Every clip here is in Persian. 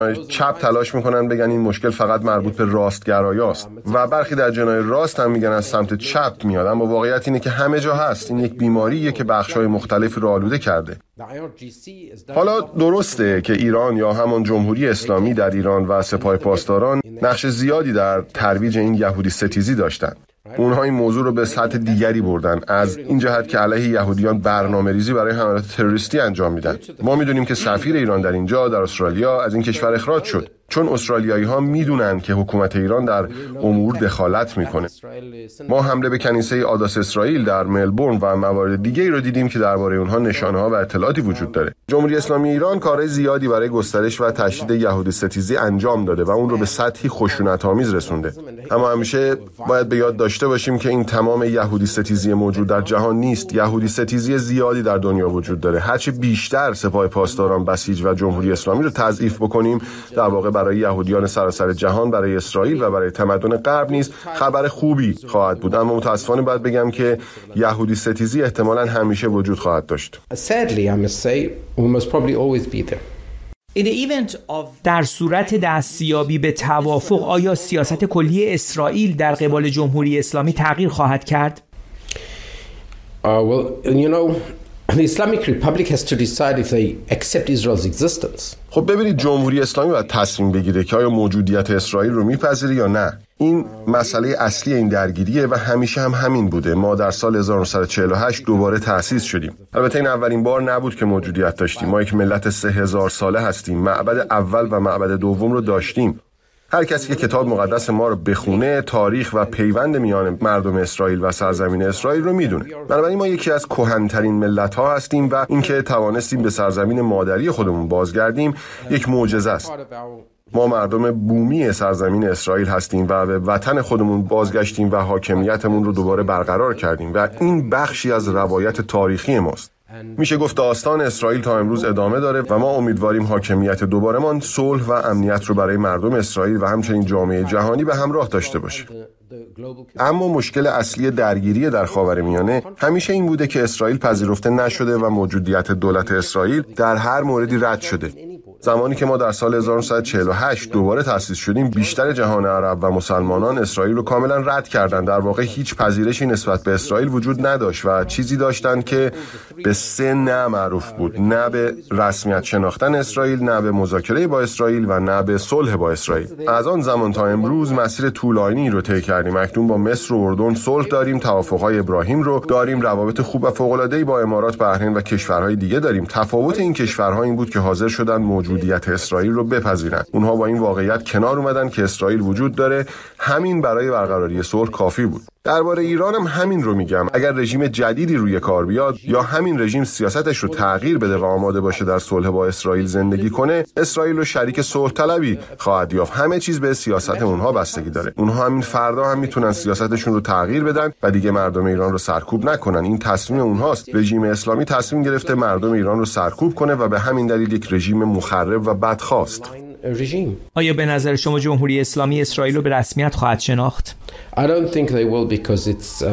چپ تلاش میکنن بگن این مشکل فقط مربوط به راستگرایاست و برخی در جناح راست هم میگن از سمت چپ میاد، اما واقعیت اینه که همه جا هست. این یک بیماریه که بخش‌های مختلفی رو آلوده کرده. حالا درسته که ایران یا همان جمهوری اسلامی در ایران و سپاه پاسداران نقش زیادی در ترویج این یهودی ستیزی داشتند. اونها این موضوع رو به سطح دیگری بردن، از این جهت که علیه یهودیان برنامه‌ریزی برای حملات تروریستی انجام میدن. ما میدونیم که سفیر ایران در اینجا در استرالیا از این کشور اخراج شد، چون استرالیایی‌ها میدونن که حکومت ایران در امور دخالت میکنه. ما حمله به کنیسه آداس اسرائیل در ملبورن و موارد دیگه‌ای رو دیدیم که درباره اونها نشانه‌ها و اطلاعاتی وجود داره. جمهوری اسلامی ایران کارهای زیادی برای گسترش و تشدید یهودی ستیزی انجام داده و اون رو به سطحی خشونت‌آمیز رسونده. اما همیشه باید به یاد داشته باشیم که این تمام یهودی ستیزی موجود در جهان نیست. یهودی ستیزی زیادی در دنیا وجود داره. هرچه بیشتر سپاه پاسداران بسیج و جمهوری اسلامی رو تضعیف بکنیم، در واقع برای یهودیان سراسر جهان، برای اسرائیل و برای تمدن غرب نیز خبر خوبی خواهد بود. اما متاسفانه باید بگم که یهودی ستیزی احتمالاً همیشه وجود خواهد داشت. در صورت دستیابی به توافق، آیا سیاست کلی اسرائیل در قبال جمهوری اسلامی تغییر خواهد کرد؟ The Islamic Republic has to decide if they accept Israel's existence. خب ببینید، جمهوری اسلامی باید تصمیم بگیره که آیا موجودیت اسرائیل رو میپذیره یا نه. این مسئله اصلی این درگیریه و همیشه هم همین بوده. ما در سال 1948 دوباره تأسیس شدیم. البته این اولین بار نبود که موجودیت داشتیم. ما یک ملت 3000 ساله هستیم. معبد اول و معبد دوم رو داشتیم. هر کسی که کتاب مقدس ما رو بخونه، تاریخ و پیوند میان مردم اسرائیل و سرزمین اسرائیل رو میدونه. بنابراین ما یکی از کهن‌ترین ملت‌ها هستیم و اینکه توانستیم به سرزمین مادری خودمون بازگردیم یک معجزه است. ما مردم بومی سرزمین اسرائیل هستیم و به وطن خودمون بازگشتیم و حاکمیتمون رو دوباره برقرار کردیم و این بخشی از روایت تاریخی ماست. میشه گفت داستان اسرائیل تا امروز ادامه داره و ما امیدواریم حاکمیت دوباره‌مان صلح و امنیت رو برای مردم اسرائیل و همچنین جامعه جهانی به همراه داشته باشه. اما مشکل اصلی درگیری در خاورمیانه همیشه این بوده که اسرائیل پذیرفته نشده و موجودیت دولت اسرائیل در هر موردی رد شده. زمانی که ما در سال 1948 دوباره تأسیس شدیم، بیشتر جهان عرب و مسلمانان اسرائیل رو کاملا رد کردند. در واقع هیچ پذیرشی نسبت به اسرائیل وجود نداشت و چیزی داشتن که به 3 نه معروف بود: نه به رسمیت شناختن اسرائیل، نه به مذاکره با اسرائیل و نه به صلح با اسرائیل. از آن زمان تا امروز مسیر طولانی رو طی کردیم. اکنون با مصر و اردن صلح داریم، توافق‌های ابراهیم رو داریم، روابط خوب و فوق‌العاده‌ای با امارات، بحرین و کشورهای دیگه داریم. تفاوت این کشورها این بود که حاضر شدن موجودیت اسرائیل رو بپذیرن. اونها با این واقعیت کنار اومدن که اسرائیل وجود داره. همین برای برقراری صلح کافی بود. درباره ایران هم همین رو میگم. اگر رژیم جدیدی روی کار بیاد یا همین رژیم سیاستش رو تغییر بده و آماده باشه در صلح با اسرائیل زندگی کنه، اسرائیل رو شریک صلح طلبی خواهد یافت. همه چیز به سیاست اونها بستگی داره. اونها همین فردا هم میتونن سیاستشون رو تغییر بدن و دیگه مردم ایران رو سرکوب نکنن. این تصمیم اونهاست. رژیم اسلامی تصمیم گرفته مردم ایران رو سرکوب کنه و به همین دلیل یک رژیم مخرب و بدخواست. آیا به نظر شما جمهوری اسلامی اسرائیل رو به رسمیت خواهد شناخت؟ I don't think they will because it's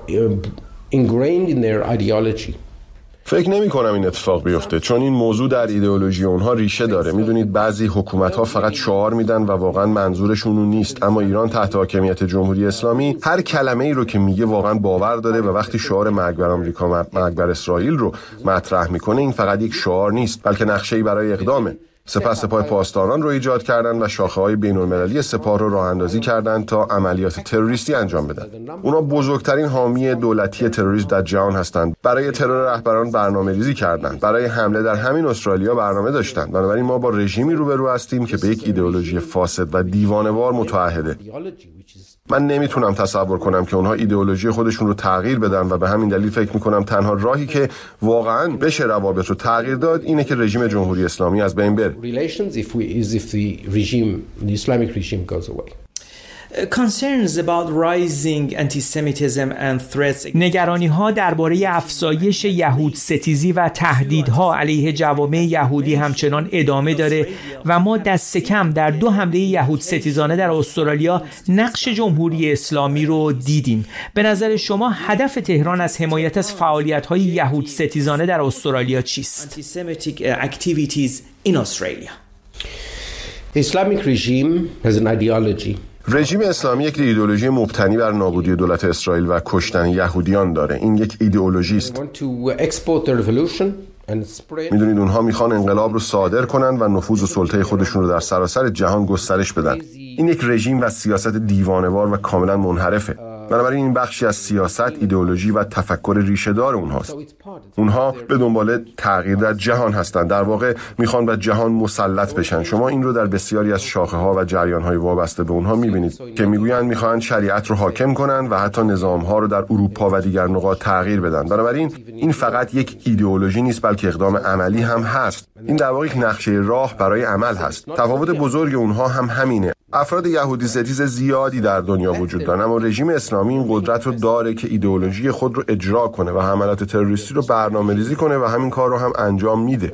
ingrained in their ideology. فکر نمی کنم این اتفاق بیفته، چون این موضوع در ایدئولوژی اونها ریشه داره. میدونید بعضی حکومت‌ها فقط شعار میدن و واقعا منظورشون اون نیست، اما ایران تحت حاکمیت جمهوری اسلامی هر کلمه‌ای رو که میگه واقعا باور داره و وقتی شعار مرگ بر آمریکا، مرگ بر اسرائیل رو مطرح میکنه، این فقط یک شعار نیست بلکه نقشه‌ای برای اقدامه. سپاه پاسداران رو ایجاد کردن و شاخه‌های بین‌المللی سپاه رو راه اندازی کردن تا عملیات تروریستی انجام بدن. اونا بزرگترین حامی دولتی تروریسم در جهان هستند. برای ترور رهبران برنامه‌ریزی کردن، برای حمله در همین استرالیا برنامه داشتن. بنابراین ما با رژیمی روبرو هستیم که به یک ایدئولوژی فاسد و دیوانه‌وار متعهده. من نمیتونم تصور کنم که اونها ایدئولوژی خودشون رو تغییر بدن و به همین دلیل فکر میکنم تنها راهی که واقعاً بشه روابط رو تغییر داد اینه که رژیم جمهوری اسلامی از بین بره. Concerns about rising anti-Semitism and threats. نگرانی‌ها درباره افزایش یهود ستیزی و تهدیدها علیه جوامع یهودی همچنان ادامه داره و ما دست کم در 2 حمله یهود ستیزانه در استرالیا نقش جمهوری اسلامی رو دیدیم. به نظر شما هدف تهران از حمایت از فعالیت‌های یهود ستیزانه در استرالیا چیست؟ Anti-Semitic activities in Australia. Islamic regime has an ideology. رژیم اسلامی یک ایدئولوژی مبتنی بر نابودی دولت اسرائیل و کشتن یهودیان داره. این یک ایدئولوژی است. میدونید اونها میخوان انقلاب رو صادر کنن و نفوذ و سلطه خودشون رو در سراسر جهان گسترش بدن. این یک رژیم و سیاست دیوانه‌وار و کاملا منحرفه. بنابراین این بخشی از سیاست، ایدئولوژی و تفکر ریشه‌دار اونهاست. اونها به دنبال تغییر در جهان هستند. در واقع میخوان به جهان مسلط بشن. شما این رو در بسیاری از شاخه‌ها و جریان‌های وابسته به اونها میبینید که میگویند میخوان شریعت رو حاکم کنن و حتی نظام‌ها رو در اروپا و دیگر نقاط تغییر بدن. بنابراین این فقط یک ایدئولوژی نیست بلکه اقدام عملی هم هست. این در واقع یک نقشه راه برای عمل هست. تفاوت بزرگ اونها هم همینه. افراد یهودی ستیز زیادی در دنیا وجود دارن، اما رژیم اسلامی این قدرت رو داره که ایدئولوژی خود رو اجرا کنه و حملات تروریستی رو برنامه‌ریزی کنه و همین کار رو هم انجام میده.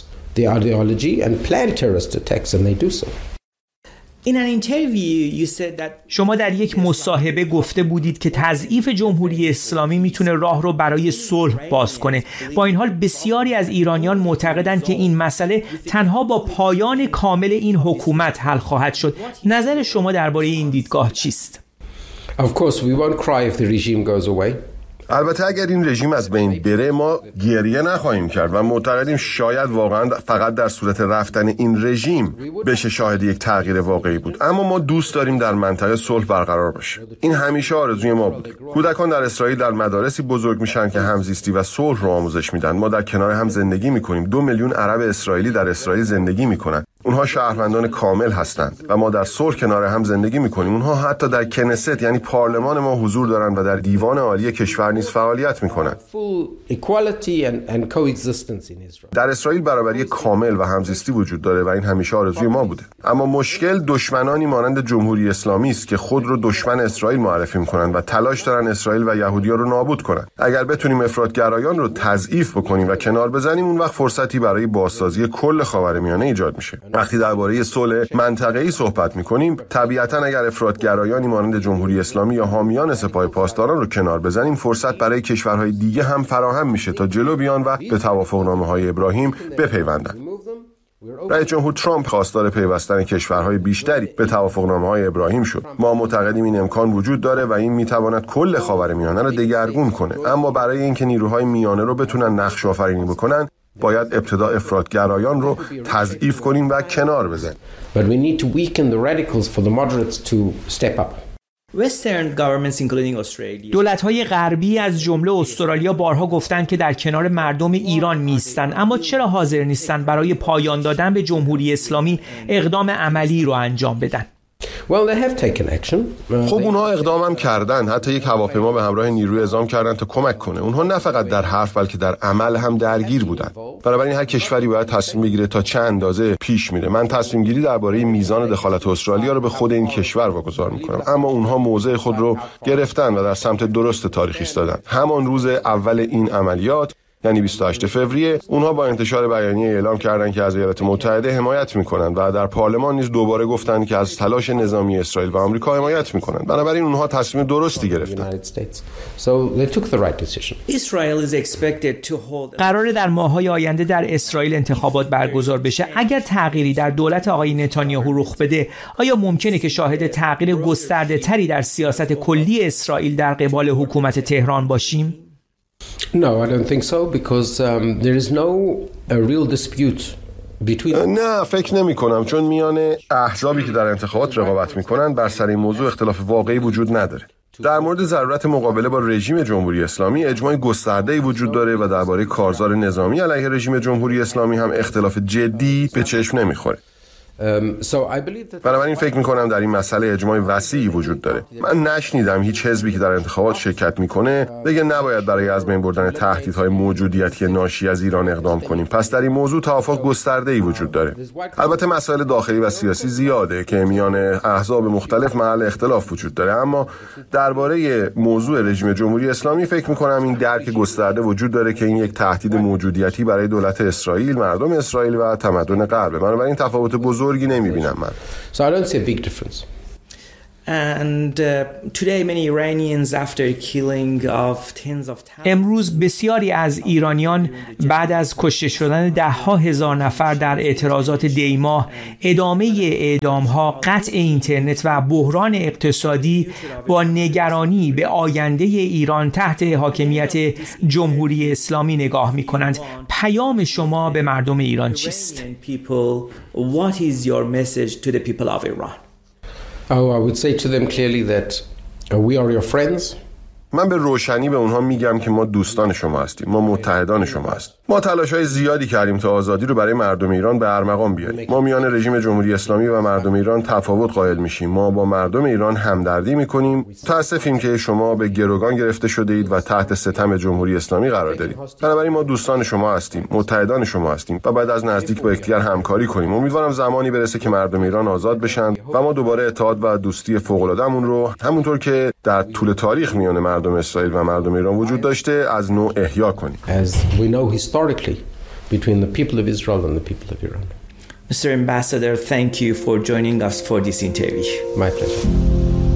شما در یک مصاحبه گفته بودید که تضعیف جمهوری اسلامی میتونه راه رو برای صلح باز کنه. با این حال بسیاری از ایرانیان معتقدند که این مسئله تنها با پایان کامل این حکومت حل خواهد شد. نظر شما درباره این دیدگاه چیست؟ Of course we won't cry if the regime goes away. البته اگر این رژیم از بین بره ما گریه نخواهیم کرد و معتقدیم شاید واقعا فقط در صورت رفتن این رژیم بشه شاهد یک تغییر واقعی بود. اما ما دوست داریم در منطقه صلح برقرار بشه. این همیشه آرزوی ما بود. کودکان در اسرائیل در مدارسی بزرگ میشن که همزیستی و صلح رو آموزش میدن. ما در کنار هم زندگی میکنیم. 2 میلیون عرب اسرائیلی در اسرائیل زندگی میکنن. اونها شهروندان کامل هستند و ما در صلح کنار هم زندگی میکنیم. اونها حتی در کنست یعنی پارلمان ما حضور دارن و در دیوان عالی کشور نیز فعالیت میکنن. در اسرائیل برابری کامل و همزیستی وجود داره و این همیشه آرزوی ما بوده. اما مشکل دشمنانی مانند جمهوری اسلامی است که خود رو دشمن اسرائیل معرفی میکنن و تلاش دارن اسرائیل و یهودی‌ها رو نابود کنن. اگر بتونیم افراطگرایان رو تضعیف بکنیم و کنار بزنیم اون وقت فرصتی برای بازسازی کل خاورمیانه ایجاد میشه. وقتی درباره صلح منطقه‌ای صحبت می‌کنیم، طبیعتاً اگر افراطگرایانی مانند جمهوری اسلامی یا حامیان سپاه پاسداران رو کنار بزنیم، فرصت برای کشورهای دیگه هم فراهم میشه تا جلو بیان و به توافقنامه‌های ابراهیم بپیوندند. رئیس جمهور ترامپ خواستار پیوستن کشورهای بیشتری به توافقنامه‌های ابراهیم شد. ما معتقدیم این امکان وجود داره و این میتواند کل خاورمیانه را دگرگون کنه. اما برای اینکه نیروهای میانه رو بتونن نقش آفرینی بکنن، باید ابتدا افراطگرایان رو تضعیف کنیم و کنار بزنیم. But we need to weaken the radicals for the moderates to step up. دولت‌های غربی از جمله استرالیا بارها گفتند که در کنار مردم ایران میستن، اما چرا حاضر نیستن برای پایان دادن به جمهوری اسلامی اقدام عملی رو انجام بدن؟ Well, they have taken action. خب اونها اقدام هم کردن. حتی یک هواپیما به همراه نیروی اعزام کردن تا کمک کنه. اونها نه فقط در حرف بلکه در عمل هم درگیر بودن. بنابراین هر کشوری باید تصمیم بگیره تا چه اندازه پیش میره. من تصمیم گیری درباره میزان دخالت استرالیا رو به خود این کشور واگذار میکنم. اما اونها موضع خود رو گرفتن و در سمت درست تاریخی ایستادن. همان روز اول این عملیات یعنی 28 فوریه اونها با انتشار بیانیه اعلام کردند که از ایالات متحده حمایت میکنند و در پارلمان نیز دوباره گفتند که از تلاش نظامی اسرائیل و آمریکا حمایت میکنند. بنابراین اونها تصمیم درستی گرفتند. قراره در ماه‌های آینده در اسرائیل انتخابات برگزار بشه. اگر تغییری در دولت آقای نتانیاهو رخ بده، آیا ممکنه که شاهد تغییر گسترده‌تری در سیاست کلی اسرائیل در قبال حکومت تهران باشیم؟ No, I don't think so because there is no real dispute between. نه فکر نمی کنم، چون میان احزابی که در انتخابات رقابت میکنن بر سر این موضوع اختلاف واقعی وجود نداره. در مورد ضرورت مقابله با رژیم جمهوری اسلامی اجماع گسترده‌ای وجود داره و درباره کارزار نظامی علیه رژیم جمهوری اسلامی هم اختلاف جدی به چشم نمیخوره. بنابراین فکر میکنم در این مسئله اجماع وسیعی وجود داره. من نشنیدم هیچ حزبی که در انتخابات شرکت میکنه بگه نباید برای از بین بردن تهدیدهای موجودیتی ناشی از ایران اقدام کنیم. پس در این موضوع توافق گسترده‌ای وجود داره. البته مسائل داخلی و سیاسی زیاده که میان احزاب مختلف محل اختلاف وجود داره، اما درباره موضوع رژیم جمهوری اسلامی فکر میکنم این درک گسترده وجود داره که این یک تهدید موجودیتی برای دولت اسرائیل، مردم اسرائیل و تمدن غرب. بنابراین تفاوت بزرگی نمیبینم من. So I don't see a big difference. And today many Iranians after killing of tens of thousands امروز بسیاری از ایرانیان بعد از کشته شدن ده‌ها هزار نفر در اعتراضات دی‌ماه، ادامه اعدام‌ها، قطع اینترنت و بحران اقتصادی با نگرانی به آینده ایران تحت حاکمیت جمهوری اسلامی نگاه می‌کنند. پیام شما به مردم ایران چیست؟ What is your message to the people of Iran? Oh, I would say to them clearly that we are your friends. من به روشنی به اونها میگم که ما دوستان شما هستیم، ما متحدان شما هستیم. ما تلاش‌های زیادی کردیم تا آزادی رو برای مردم ایران به ارمغان بیاریم. ما میان رژیم جمهوری اسلامی و مردم ایران تفاوت قائل میشیم. ما با مردم ایران همدردی میکنیم. متاسفیم که شما به گروگان گرفته شده اید و تحت ستم جمهوری اسلامی قرار دارید. بنابراین ما دوستان شما هستیم، متحدان شما هستیم و بعد از نزدیک با یکدیگر همکاری کنیم. امیدوارم زمانی برسه که مردم ایران آزاد بشن و ما دوباره اتحاد و دوستی فوق‌العاده‌مون رو همونطور که در طول تاریخ میان مردم اسرائیل و مردم ایران وجود داشته از نو احیا کنیم. As we know historically between the people of Israel and the people of Iran. Mr. Ambassador, thank you for joining us for this interview. My pleasure.